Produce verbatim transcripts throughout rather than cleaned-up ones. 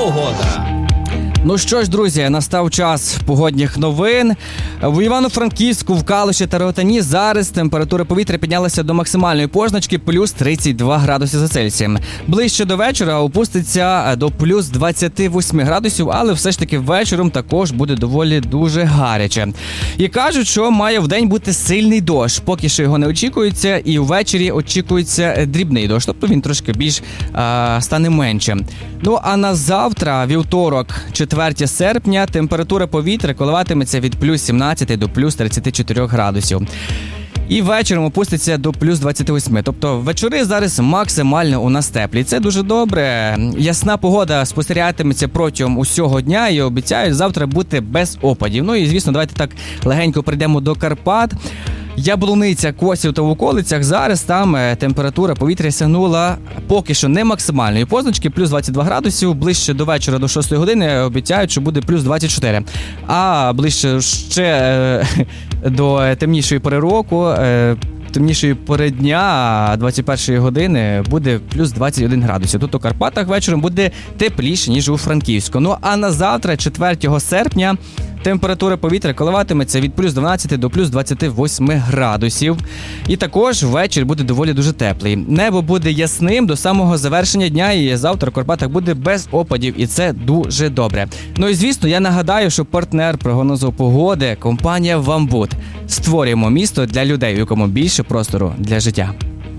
Погода. Ну що ж, друзі, настав час погодних новин. В Івано-Франківську, в Калуші та Ротані зараз температура повітря піднялася до максимальної позначки плюс тридцять два градуси за Цельсієм. Ближче до вечора опуститься до плюс двадцять вісім градусів, але все ж таки вечором також буде доволі дуже гаряче. І кажуть, що має вдень бути сильний дощ. Поки що його не очікується, і ввечері очікується дрібний дощ, тобто він трошки більш а, стане менше. Ну а на завтра, вівторок, четвертого серпня, температура повітря коливатиметься від плюс сімнадцять до плюс тридцять чотири градусів. І вечором опуститься до плюс двадцять вісім. Тобто вечори зараз максимально у нас теплі. Це дуже добре. Ясна погода спостерігатиметься протягом усього дня і обіцяють завтра бути без опадів. Ну і, звісно, давайте так легенько прийдемо до Карпат. Яблуниця, Косів та в околицях. Зараз там температура повітря сягнула поки що не максимальної позначки, плюс двадцять два градусів. Ближче до вечора, до шостої години, обіцяють, що буде плюс двадцять чотири. А ближче ще е, до темнішої пори року, е, темнішої пори дня, двадцять першої години, буде плюс двадцять один градусів. Тут у Карпатах вечором буде тепліше, ніж у Франківську. Ну а на завтра, четвертого серпня, температура повітря коливатиметься від плюс дванадцять до плюс двадцять вісім градусів. І також вечір буде доволі дуже теплий. Небо буде ясним до самого завершення дня, і завтра в Карпатах буде без опадів, і це дуже добре. Ну і звісно, я нагадаю, що партнер прогнозу погоди – компанія «Вамбут». Створюємо місто для людей, у якому більше простору для життя.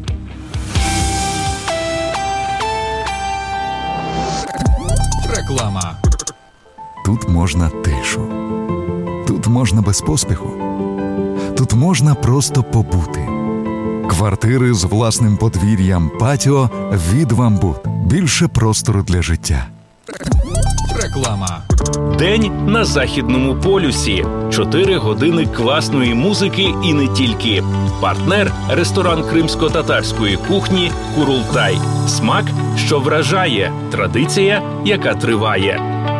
Реклама. Тут можна тишу. Тут можна без поспіху. Тут можна просто побути. Квартири з власним подвір'ям, патіо від «Вамбут». Більше простору для життя. Реклама. День на Західному полюсі. Чотири години класної музики і не тільки. Партнер – ресторан кримсько-татарської кухні «Курултай». Смак, що вражає. Традиція, яка триває.